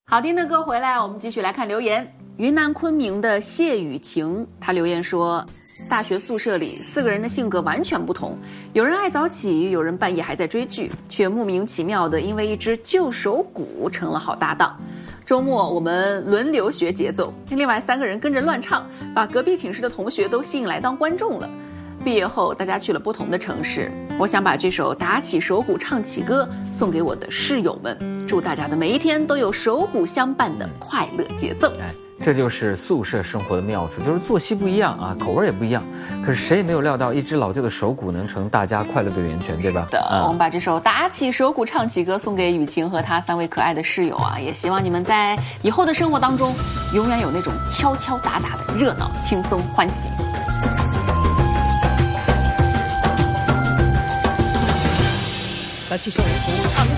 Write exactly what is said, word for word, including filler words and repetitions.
好听的歌回来，我们继续来看留言。云南昆明的谢雨晴，她留言说，大学宿舍里四个人的性格完全不同，有人爱早起，有人半夜还在追剧，却莫名其妙的因为一只旧手鼓成了好搭档。周末我们轮流学节奏，另外三个人跟着乱唱，把隔壁寝室的同学都吸引来当观众了。毕业后大家去了不同的城市，我想把这首打起手鼓唱起歌送给我的室友们，祝大家的每一天都有手鼓相伴的快乐节奏。 哎，这就是宿舍生活的妙处，就是作息不一样啊，口味也不一样，可是谁也没有料到一只老旧的手鼓能成大家快乐的源泉，对吧？ 的、嗯，我们把这首打起手鼓唱起歌送给雨晴和她三位可爱的室友啊，也希望你们在以后的生活当中永远有那种敲敲打打的热闹、轻松、欢喜。 打起手鼓唱